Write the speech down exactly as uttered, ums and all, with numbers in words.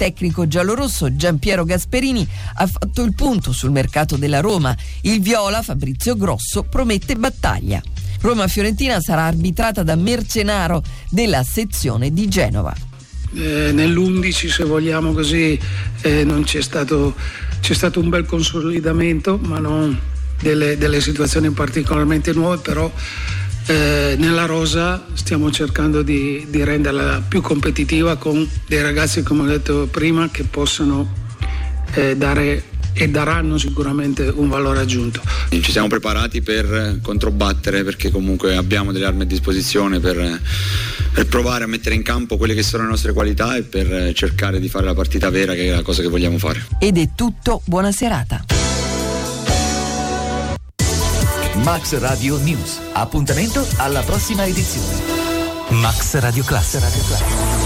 tecnico giallorosso Giampiero Gasperini ha fatto il punto sul mercato della Roma. Il viola Fabrizio Grosso promette battaglia. Roma-Fiorentina sarà arbitrata da Mercenaro della sezione di Genova. Eh, nell'undici, se vogliamo così, eh, non c'è stato, c'è stato un bel consolidamento, ma non delle, delle situazioni particolarmente nuove, però eh, nella rosa stiamo cercando di, di renderla più competitiva con dei ragazzi, come ho detto prima, che possano eh, dare e daranno sicuramente un valore aggiunto. Ci siamo preparati per controbattere, perché comunque abbiamo delle armi a disposizione per, per provare a mettere in campo quelle che sono le nostre qualità e per cercare di fare la partita vera, che è la cosa che vogliamo fare. Ed è tutto, buona serata. Max Radio News. Appuntamento alla prossima edizione. Max Radio Class. Radio Class.